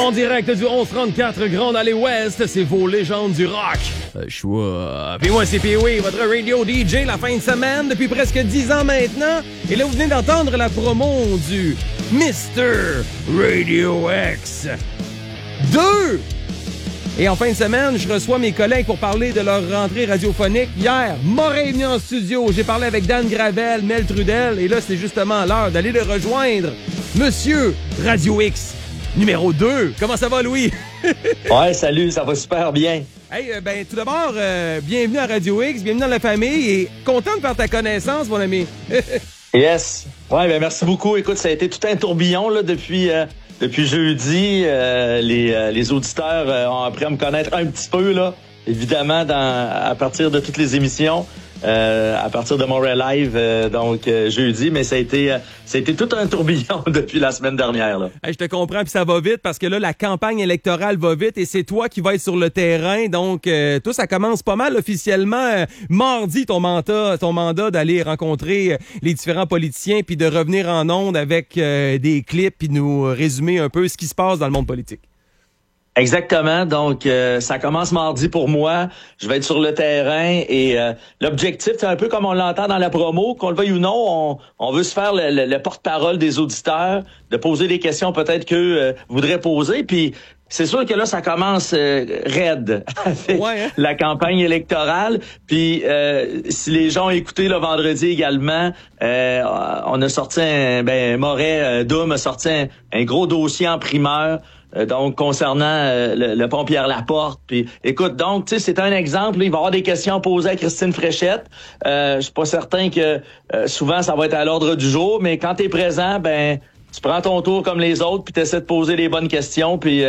En direct du 1134 Grande Allée Ouest, c'est vos légendes du rock. Choix. Puis moi, c'est Pee-Wee, votre radio DJ la fin de semaine depuis presque 10 ans maintenant. Et là, vous venez d'entendre la promo du Mr. Radio X 2. Et en fin de semaine, je reçois mes collègues pour parler de leur rentrée radiophonique. Hier, Morin est venu en studio. J'ai parlé avec Dan Gravel, Mel Trudel. Et là, c'est justement l'heure d'aller le rejoindre. Monsieur Radio X numéro 2. Comment ça va, Louis? Ouais, salut, ça va super bien. Hey, tout d'abord, bienvenue à Radio X, bienvenue dans la famille et content de faire ta connaissance, mon ami. Yes. Ouais, merci beaucoup. Écoute, ça a été tout un tourbillon là depuis jeudi. Les auditeurs ont appris à me connaître un petit peu là, évidemment à partir de toutes les émissions. À partir de Montréal Live, jeudi, mais ça a été tout un tourbillon depuis la semaine dernière. Là. Hey, je te comprends, puis ça va vite parce que là, la campagne électorale va vite et c'est toi qui vas être sur le terrain. Donc, toi, ça commence pas mal officiellement. Mardi, ton mandat d'aller rencontrer les différents politiciens puis de revenir en ondes avec des clips puis nous résumer un peu ce qui se passe dans le monde politique. Exactement. Donc, ça commence mardi pour moi. Je vais être sur le terrain et l'objectif, c'est un peu comme on l'entend dans la promo, qu'on le veuille ou non, on veut se faire le porte-parole des auditeurs, de poser des questions peut-être qu'eux voudraient poser. Puis, c'est sûr que là, ça commence raide avec la campagne électorale. Puis, si les gens ont écouté le vendredi également, on a sorti Moret Doom a sorti un gros dossier en primeur. Donc, concernant le pont Pierre-Laporte. Puis, écoute, donc, tu sais, c'est un exemple. Là, il va y avoir des questions posées à Christine Fréchette. Je suis pas certain que souvent, ça va être à l'ordre du jour, mais quand tu es présent, tu prends ton tour comme les autres, puis tu essaies de poser les bonnes questions. Puis,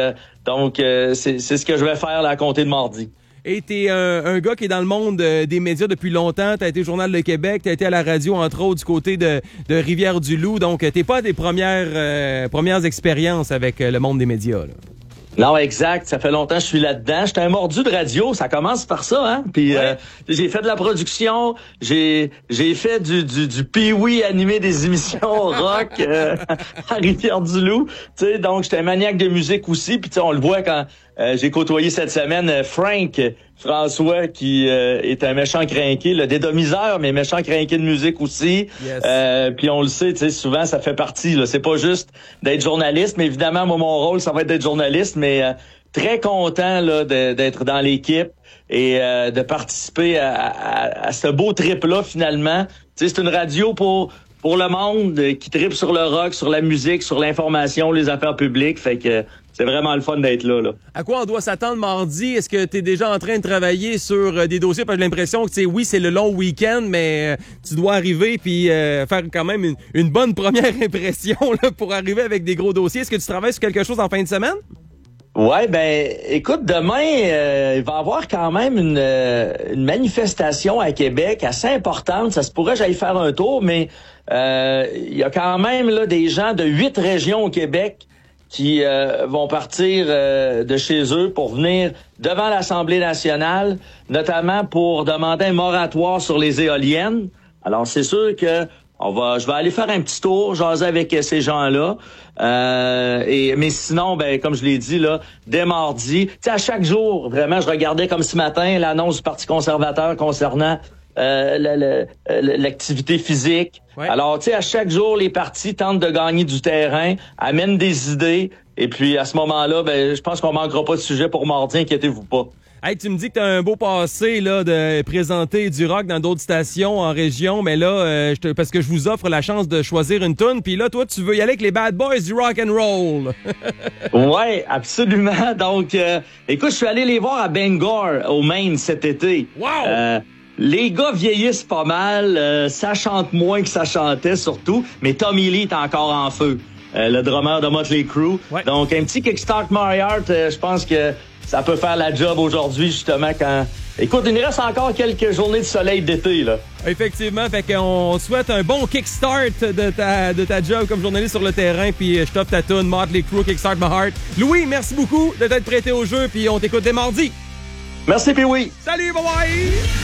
c'est ce que je vais faire là, à compter de mardi. Et t'es un gars qui est dans le monde des médias depuis longtemps. T'as été au Journal de Québec, t'as été à la radio, entre autres, du côté de Rivière-du-Loup. Donc, t'es pas à tes premières expériences avec le monde des médias, là. Non, exact. Ça fait longtemps que je suis là-dedans. J'étais un mordu de radio. Ça commence par ça, hein. Puis j'ai fait de la production. J'ai fait du Pee-Wee animé des émissions rock à Rivière-du-Loup. Tu sais, donc j'étais un maniaque de musique aussi. Puis tu sais, on le voit quand j'ai côtoyé cette semaine Frank François qui est un méchant crinqué, le dédomiseur, mais méchant crinqué de musique aussi. Yes. Puis on le sait, tu sais, souvent ça fait partie. Là, c'est pas juste d'être journaliste, mais évidemment, moi, mon rôle, ça va être d'être journaliste, mais très content là d'être dans l'équipe et de participer à ce beau trip-là finalement. Tu sais, c'est une radio pour le monde qui tripe sur le rock, sur la musique, sur l'information, les affaires publiques. Fait que c'est vraiment le fun d'être là. À quoi on doit s'attendre mardi? Est-ce que tu es déjà en train de travailler sur des dossiers? Parce que j'ai l'impression que c'est le long week-end, mais tu dois arriver puis faire quand même une bonne première impression là, pour arriver avec des gros dossiers. Est-ce que tu travailles sur quelque chose en fin de semaine? Ouais, écoute, demain, il va y avoir quand même une manifestation à Québec assez importante. Ça se pourrait que j'aille faire un tour, mais il y a quand même là des gens de 8 régions au Québec qui vont partir de chez eux pour venir devant l'Assemblée nationale, notamment pour demander un moratoire sur les éoliennes. Alors, c'est sûr que je vais aller faire un petit tour, jaser avec ces gens-là. Mais sinon, comme je l'ai dit, là, dès mardi, tu sais, à chaque jour, vraiment, je regardais comme ce matin l'annonce du Parti conservateur concernant l'activité physique. Ouais. Alors, tu sais, à chaque jour, les partis tentent de gagner du terrain, amènent des idées, et puis à ce moment-là, je pense qu'on manquera pas de sujet pour mardi, inquiétez-vous pas. Hey, tu me dis que t'as un beau passé là de présenter du rock dans d'autres stations en région, mais là, parce que je vous offre la chance de choisir une toune, puis là, toi, tu veux y aller avec les Bad Boys du rock and roll. Ouais, absolument. Donc, écoute, je suis allé les voir à Bangor, au Maine, cet été. Wow! Les gars vieillissent pas mal, ça chante moins que ça chantait surtout, mais Tommy Lee est encore en feu, le drummer de Motley Crue. Ouais. Donc, un petit Kickstart My Heart, je pense que ça peut faire la job aujourd'hui, justement, quand... Écoute, il nous reste encore quelques journées de soleil d'été, là. Effectivement, fait qu'on souhaite un bon kickstart de ta job comme journaliste sur le terrain, puis je t'offre ta toune, Motley Crue, Kickstart My Heart. Louis, merci beaucoup de t'être prêté au jeu, puis on t'écoute dès mardi. Merci, Pee-Wee. Salut, bye-bye!